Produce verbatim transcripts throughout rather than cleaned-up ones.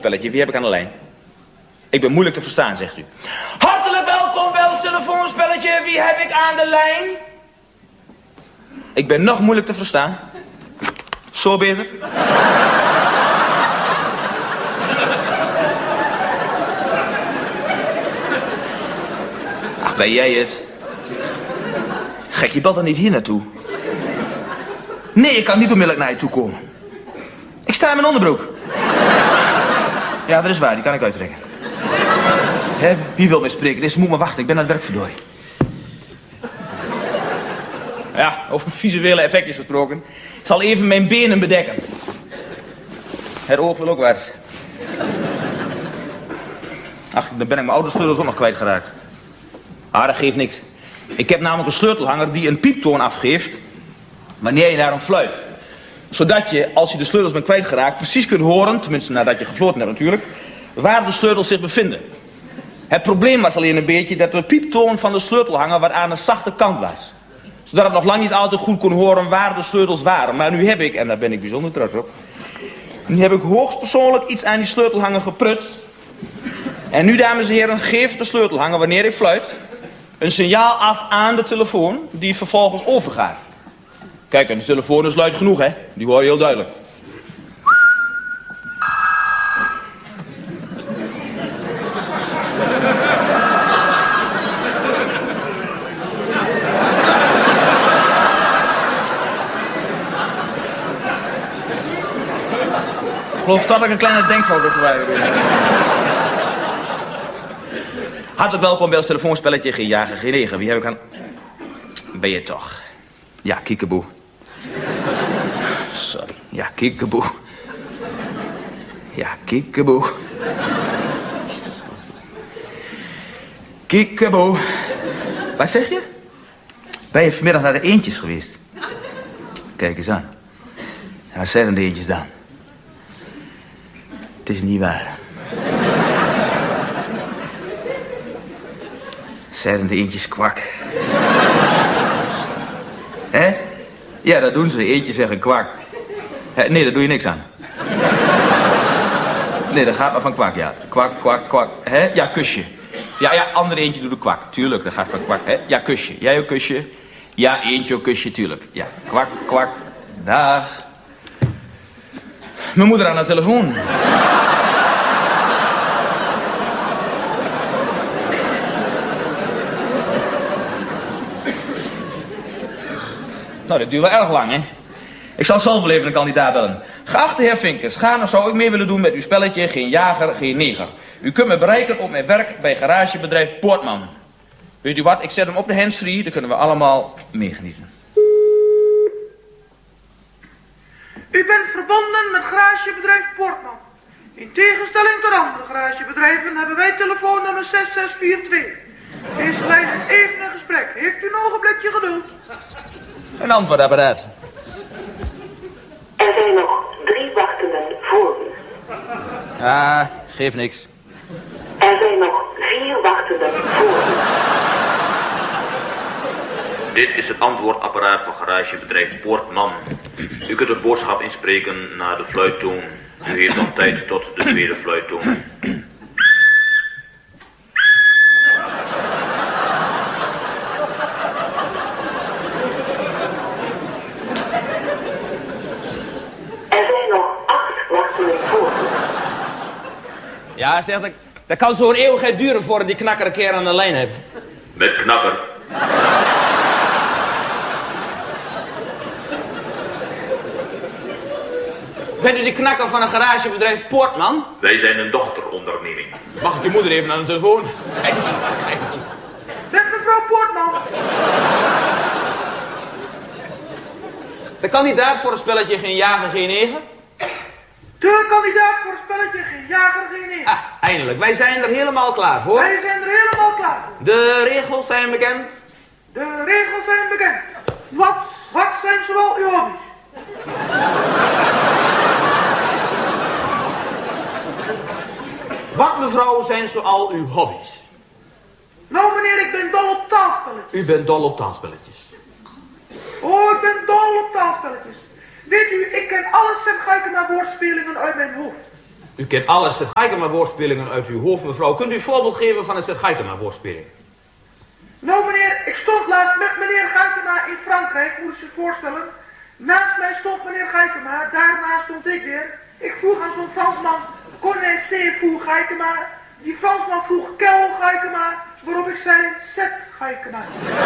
telefoonspelletje. Wie heb ik aan de lijn? Ik ben moeilijk te verstaan, zegt u. Hartelijk welkom bij ons telefoonspelletje. Wie heb ik aan de lijn? Ik ben nog moeilijk te verstaan. Zo beter? Ach, ben jij het? Gek, je belt dan niet hier naartoe? Nee, ik kan niet onmiddellijk naar je toe komen. Ik sta in mijn onderbroek. Ja, dat is waar, die kan ik uittrekken. Hè, wie wil mij spreken? Deze moet maar wachten, ik ben aan het werk, verdorie. Ja, over visuele effectjes gesproken. Ik zal even mijn benen bedekken. Het oog wil ook waar. Ach, dan ben ik mijn oude sleutels ook nog kwijtgeraakt. Ah, dat geeft niks. Ik heb namelijk een sleutelhanger die een pieptoon afgeeft wanneer je naar hem fluit. Zodat je, als je de sleutels bent kwijtgeraakt, precies kunt horen, tenminste nadat je gefloten hebt natuurlijk, waar de sleutels zich bevinden. Het probleem was alleen een beetje dat de pieptoon van de sleutelhanger wat aan de zachte kant was. Zodat het nog lang niet altijd goed kon horen waar de sleutels waren. Maar nu heb ik, en daar ben ik bijzonder trots op, nu heb ik hoogstpersoonlijk iets aan die sleutelhanger geprutst. En nu, dames en heren, geeft de sleutelhanger, wanneer ik fluit, een signaal af aan de telefoon die vervolgens overgaat. Kijk, en de telefoon is luid genoeg, hè? Die hoor je heel duidelijk. Ik geloof dat ik een kleine denkfout heb geweigerd. Hartelijk welkom bij ons telefoonspelletje. Geen jager, geen neger. Wie heb ik aan... Ben je toch? Ja, kiekeboe. Sorry. Ja, kiekeboe. Ja, kiekeboe. Kiekeboe. Wat zeg je? Ben je vanmiddag naar de eendjes geweest? Kijk eens aan. En wat zijn de eendjes dan? Het is niet waar. Zeiden de eendjes kwak. Hè? Ja, dat doen ze. Eentjes zeggen kwak. Hè? Nee, daar doe je niks aan. Nee, dat gaat maar van kwak, ja. Kwak, kwak, kwak. Hè? Ja, kusje. Ja, ja, andere eentje doet de kwak. Tuurlijk, dat gaat van kwak. Hè? Ja, kusje. Jij ook kusje? Ja, eentje ook kusje, tuurlijk. Ja, kwak, kwak. Dag. Mijn moeder aan de telefoon. Nou, dit duurt wel erg lang, hè? Ik zal zelf wel even een kandidaat bellen. Geachte heer Vinkers, ga nou zou ik mee willen doen met uw spelletje Geen Jager, Geen Neger. U kunt me bereiken op mijn werk bij garagebedrijf Poortman. Weet u wat, ik zet hem op de handsfree, dan kunnen we allemaal meegenieten. U bent verbonden met garagebedrijf Poortman. In tegenstelling tot andere garagebedrijven hebben wij telefoonnummer zes zes vier twee. Deze lijn is even een gesprek. Heeft u een ogenblikje geduld? Een antwoordapparaat. Er zijn nog drie wachtenden voor u. Ah, geeft niks. Er zijn nog vier wachtenden voor u. Dit is het antwoordapparaat van garagebedrijf Poortman. U kunt een boodschap inspreken naar de fluittoon. U heeft nog tijd tot de tweede fluittoon. Ja, zegt dat, dat kan zo'n eeuwigheid duren voordat die knakker een keer aan de lijn heeft. Met knakker. Bent u die knakker van een garagebedrijf Poortman? Wij zijn een dochteronderneming. Mag ik je moeder even aan de telefoon? Geintje, geintje. Met mevrouw Poortman. De kandidaat voor het spelletje Geen Jager, Geen Neger? De kandidaat voor het spelletje Geen Jager, Geen Neger. Ah, eindelijk. Wij zijn er helemaal klaar voor. Wij zijn er helemaal klaar voor. De regels zijn bekend. De regels zijn bekend. Wat? Wat zijn zoal uw hobby's? Wat, mevrouw, zijn zoal uw hobby's? Nou, meneer, ik ben dol op taalspelletjes. U bent dol op taalspelletjes. Oh, ik ben dol op taalspelletjes. Weet u, ik ken alle setgeiken naar woordspelingen uit mijn hoofd. U kent alle Seth Geikema woordspelingen uit uw hoofd, mevrouw. Kunt u een voorbeeld geven van een Seth Geikema woordspeling? Nou meneer, ik stond laatst met meneer Geikema in Frankrijk, moet je zich voorstellen. Naast mij stond meneer Geikema, daarna stond ik weer. Ik vroeg aan zo'n Fransman, connaissez-vous Geikema? Die Fransman vroeg, quel Geikema? Waarop ik zei, Seth Geikema.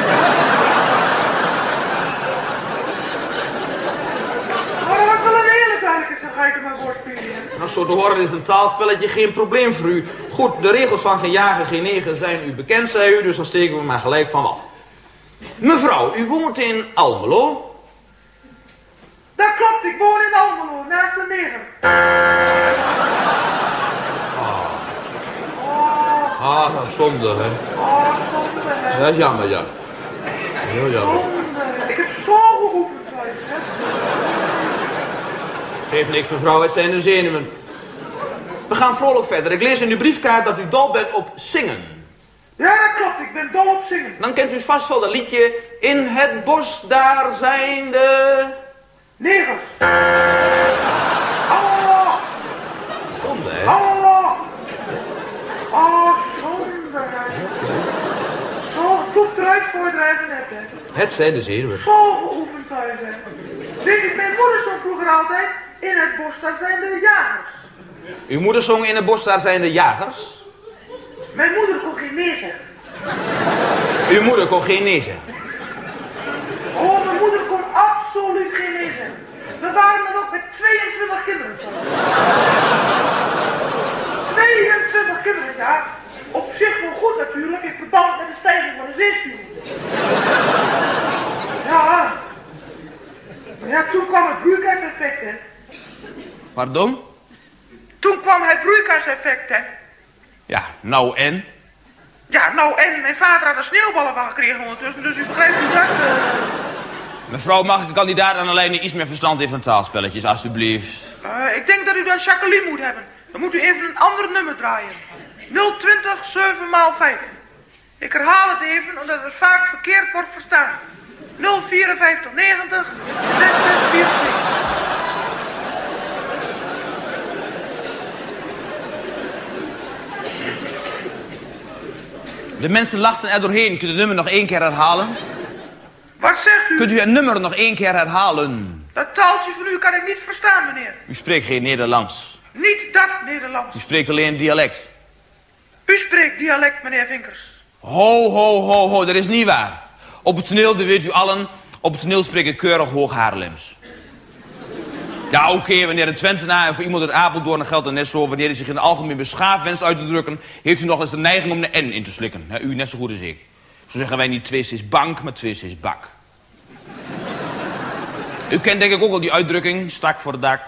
Maar dat was wel een hele duidelijke Seth Geikema woordspeling. Nou, zo te horen is een taalspelletje geen probleem voor u. Goed, de regels van geen jager, geen neger zijn u bekend, zei u, dus dan steken we maar gelijk van wal. Mevrouw, u woont in Almelo. Dat klopt, ik woon in Almelo, naast de neger. Ah, ah zonde, hè. Oh, zonde, hè. Dat is jammer, ja. Heel jammer. Zonde, ik heb zo geoefend, hè. Geeft niks, mevrouw, het zijn de zenuwen. We gaan vrolijk verder. Ik lees in uw briefkaart dat u dol bent op zingen. Ja, dat klopt, ik ben dol op zingen. Dan kent u vast wel dat liedje... In het bos, daar zijn de... Negers. Oh, Zonde, hè? oh, oh, zonde, hè. Zo, goed eruit voordrijven net, hè. Het zijn de zenuwen. Zo geoefend thuis, hè. Weet ik, mijn moeder zong vroeger altijd... In het bos, daar zijn de jagers. Uw moeder zong In het bos, daar zijn de jagers. Mijn moeder kon geen nee zeggen. Uw moeder kon geen nee zeggen. Oh, mijn moeder kon absoluut geen nee zeggen. We waren dan ook met tweeëntwintig kinderen. tweeëntwintig kinderen, ja. Op zich wel goed natuurlijk, in verband met de stijging van de zeespiegel. Ja. Ja, toen kwam het broeikaseffect, hè. Pardon? Toen kwam het broeikaseffect, hè. Ja, nou en? Ja, nou en mijn vader had er sneeuwballen van gekregen ondertussen, dus u begrijpt u dat. Uh... Mevrouw, mag ik een kandidaat aan de lijn die iets meer verstand heeft van taalspelletjes, alstublieft? Uh, ik denk dat u dan Jacqueline moet hebben. Dan moet u even een ander nummer draaien. nul twintig zeven maal vijf. Ik herhaal het even, omdat het vaak verkeerd wordt verstaan. nul vierenvijftig negentig zes zes vier twee. De mensen lachten er doorheen. Kunt u het nummer nog één keer herhalen? Wat zegt u? Kunt u het nummer nog één keer herhalen? Dat taaltje van u kan ik niet verstaan, meneer. U spreekt geen Nederlands. Niet dat Nederlands. U spreekt alleen dialect. U spreekt dialect, meneer Vinkers. Ho, ho, ho, ho, dat is niet waar. Op het toneel, dat weet u allen, op het toneel spreek ik keurig hoog Haarlems. Ja, oké, okay, wanneer een Twentenaar en voor iemand uit Apeldoorn geldt het net zo. Wanneer hij zich in het algemeen beschaafd wenst uit te drukken, heeft u nog eens de neiging om de N in te slikken. He, u net zo goed als ik. Zo zeggen wij niet twee is bank, maar twee is bak. U kent denk ik ook al die uitdrukking, stak voor het dak.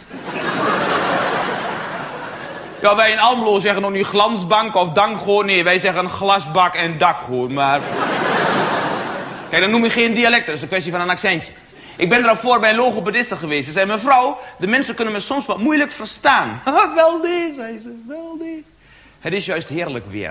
Ja, wij in Almelo zeggen nog niet glansbank of dankgoor. Nee, wij zeggen glasbak en dakgoor, maar... Kijk, dan noem je geen dialect, dat is een kwestie van een accentje. Ik ben er al voor bij een logopediste geweest. Ze zei, mevrouw, de mensen kunnen me soms wat moeilijk verstaan. Wel nee, zei ze, wel nee. Het is juist heerlijk weer.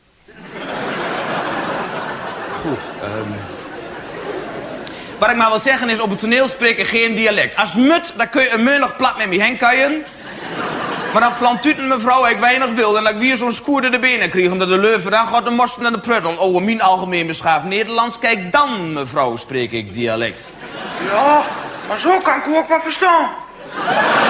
Goed, um... wat ik maar wil zeggen is, op het toneel spreken geen dialect. Als mut, dan kun je een meunig plat met me heen kuien. Maar dan flantuten mevrouw, ik weinig wil. En dat ik weer zo'n skoer de benen kreeg. Omdat de leuven dan gaat de morsten en de pruttel. Oh, mijn algemeen beschaafd Nederlands. Kijk dan, mevrouw, spreek ik dialect. Ja, maar zo kan ik u ook wat verstaan.